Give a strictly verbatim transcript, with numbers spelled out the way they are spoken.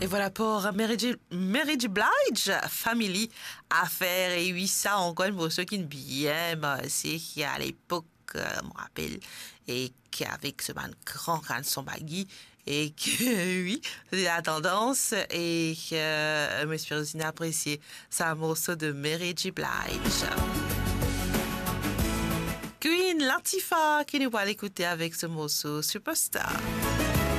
Et voilà pour Mary J. Mary J. Blige, Family Affaires. Et oui, ça, encore une morceau qui est bien, c'est à l'époque, euh, je me rappelle, et qu'avec ce man grand rançon baggy, et que oui, c'est la tendance, et que euh, je me suis aussi apprécié ce morceau de Mary J. Blige. Queen Latifah qui nous va l'écouter avec ce morceau Superstar.